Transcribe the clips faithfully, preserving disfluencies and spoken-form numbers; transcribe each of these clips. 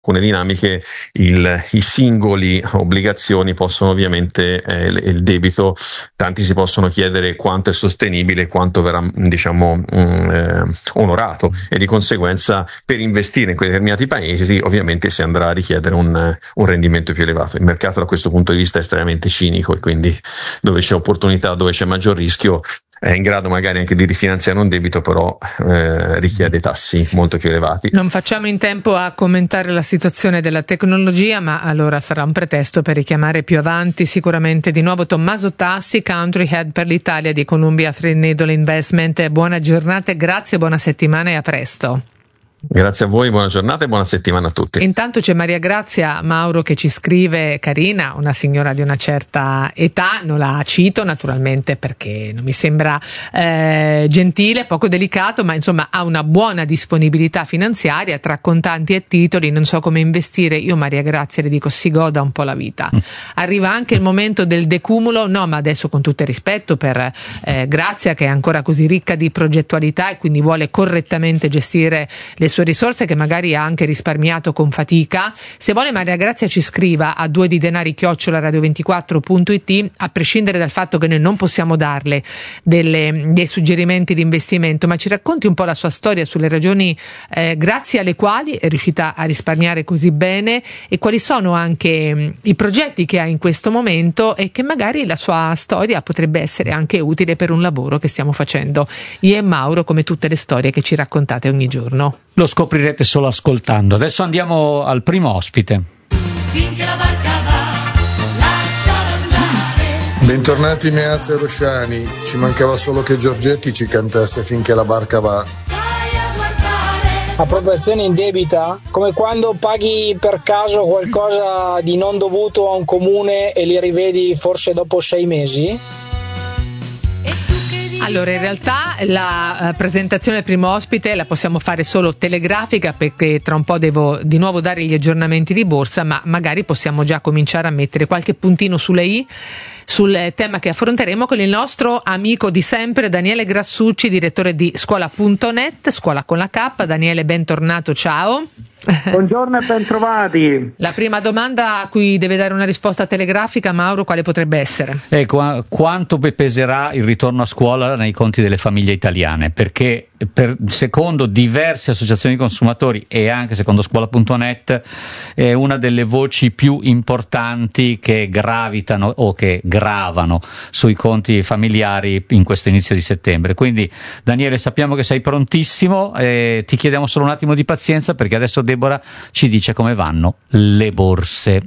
alcune dinamiche il, i singoli obbligazioni possono ovviamente eh, il, il debito, tanti si possono chiedere quanto è sostenibile, quanto verrà diciamo mh, eh, onorato, e di conseguenza per investire in quei determinati paesi sì, ovviamente si andrà a richiedere un, un rendimento più elevato. Il mercato da questo punto di vista è estremamente cinico e quindi dove c'è opportunità, dove c'è maggior rischio, è in grado magari anche di rifinanziare un debito, però eh, richiede tassi molto più elevati. Non facciamo in tempo a commentare la situazione della tecnologia, ma allora sarà un pretesto per richiamare più avanti sicuramente di nuovo Tommaso Tassi, Country Head per l'Italia di Columbia Threadneedle Investment. Buona giornata, grazie, buona settimana e a presto. Grazie a voi, buona giornata e buona settimana a tutti. Intanto c'è Maria Grazia Mauro che ci scrive: carina, una signora di una certa età, non la cito naturalmente perché non mi sembra eh, gentile, poco delicato, ma insomma ha una buona disponibilità finanziaria tra contanti e titoli, non so come investire. Io Maria Grazia le dico si goda un po' la vita. Arriva anche il momento del decumulo, no, ma adesso con tutto il rispetto per eh, Grazia, che è ancora così ricca di progettualità e quindi vuole correttamente gestire le sue risorse che magari ha anche risparmiato con fatica. Se vuole Maria Grazia ci scriva a due di denari chiocciola radio ventiquattro punto it, a prescindere dal fatto che noi non possiamo darle delle, dei suggerimenti di investimento, ma ci racconti un po' la sua storia sulle ragioni eh, grazie alle quali è riuscita a risparmiare così bene e quali sono anche mh, i progetti che ha in questo momento e che magari la sua storia potrebbe essere anche utile per un lavoro che stiamo facendo io e Mauro, come tutte le storie che ci raccontate ogni giorno. Lo scoprirete solo ascoltando. Adesso andiamo al primo ospite. Finché la barca va, lasciala andare. Bentornati Meazza e Rosciani, ci mancava solo che Giorgetti ci cantasse Finché la barca va. Vai a guardare. Appropriazione indebita? Come quando paghi per caso qualcosa di non dovuto a un comune e li rivedi forse dopo sei mesi? Allora, in realtà la uh, presentazione del primo ospite la possiamo fare solo telegrafica perché tra un po' devo di nuovo dare gli aggiornamenti di borsa, ma magari possiamo già cominciare a mettere qualche puntino sulle i sul tema che affronteremo con il nostro amico di sempre Daniele Grassucci, direttore di scuola punto net, scuola con la K. Daniele, bentornato, ciao. Buongiorno e ben trovati. La prima domanda a cui deve dare una risposta telegrafica, Mauro, quale potrebbe essere? Eh, qu- quanto peserà il ritorno a scuola nei conti delle famiglie italiane? Perché per, secondo diverse associazioni di consumatori e anche secondo scuola punto net è una delle voci più importanti che gravitano o che gravano sui conti familiari in questo inizio di settembre. Quindi Daniele, sappiamo che sei prontissimo, eh, ti chiediamo solo un attimo di pazienza perché adesso Deborah ci dice come vanno le borse.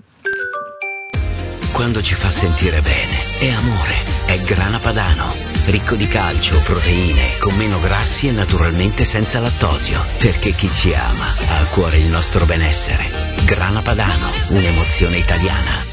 Quando ci fa sentire bene è amore, è Grana Padano, ricco di calcio, proteine, con meno grassi e naturalmente senza lattosio, perché chi ci ama ha a cuore il nostro benessere. Grana Padano, un'emozione italiana.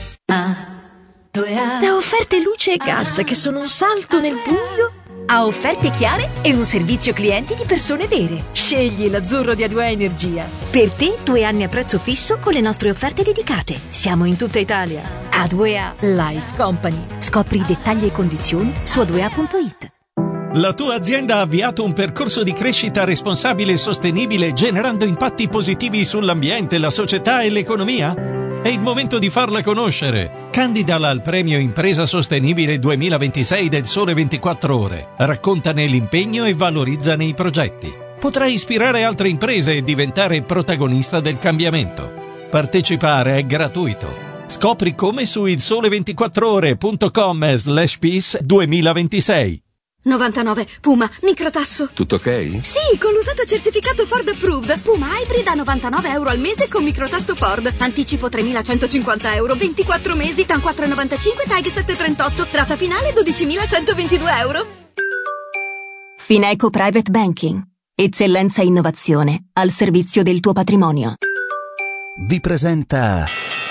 Da offerte luce e gas che sono un salto nel buio a offerte chiare e un servizio clienti di persone vere. Scegli l'azzurro di A due A Energia. Per te due anni a prezzo fisso con le nostre offerte dedicate. Siamo in tutta Italia. A due A Life Company. Scopri i dettagli e condizioni su a due a punto it. La tua azienda ha avviato un percorso di crescita responsabile e sostenibile generando impatti positivi sull'ambiente, la società e l'economia? È il momento di farla conoscere. Candidala al premio Impresa Sostenibile duemilaventisei del Sole ventiquattro Ore. Raccontane l'impegno e valorizzane i progetti. Potrai ispirare altre imprese e diventare protagonista del cambiamento. Partecipare è gratuito. Scopri come su il sole ventiquattro ore punto com slash peace duemilaventisei. novantanove Puma microtasso. Tutto ok? Sì, con l'usato certificato Ford Approved. Puma Hybrid a novantanove euro al mese con microtasso Ford. Anticipo tremilacentocinquanta euro, ventiquattro mesi, T A N quattro virgola novantacinque, T A G settecentotrentotto, rata finale dodicimilacentoventidue euro. Fineco Private Banking. Eccellenza e innovazione al servizio del tuo patrimonio. Vi presenta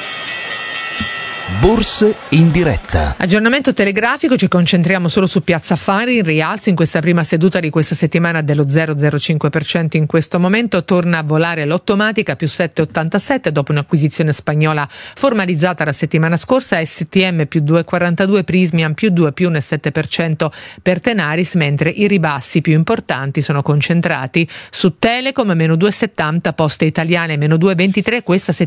Borse in diretta. Aggiornamento telegrafico, ci concentriamo solo su Piazza Affari, in rialzo in questa prima seduta di questa settimana dello zero virgola zero cinque per cento in questo momento, torna a volare l'Ottomatica più sette virgola ottantasette dopo un'acquisizione spagnola formalizzata la settimana scorsa, S T M più due virgola quarantadue, Prismian più due più uno virgola sette per cento per Tenaris, mentre i ribassi più importanti sono concentrati su Telecom meno due virgola settanta, Poste Italiane meno due virgola ventitré, questa settimana